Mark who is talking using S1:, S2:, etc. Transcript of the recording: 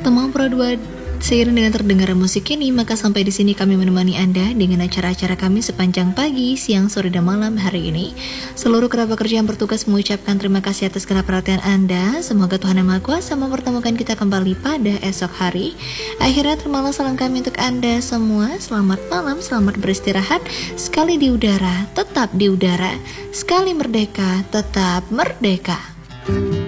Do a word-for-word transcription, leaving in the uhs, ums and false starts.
S1: Temang Pro dua seiring dengan terdengar musik ini, maka sampai di sini kami menemani Anda dengan acara-acara kami sepanjang pagi, siang, sore, dan malam hari ini. Seluruh kerabat kerja yang bertugas mengucapkan terima kasih atas segala perhatian Anda. Semoga Tuhan Yang Maha Kuasa mempertemukan kita kembali pada esok hari. Akhirnya termalah salam kami untuk Anda semua. Selamat malam, selamat beristirahat. Sekali di udara, tetap di udara. Sekali merdeka, tetap merdeka.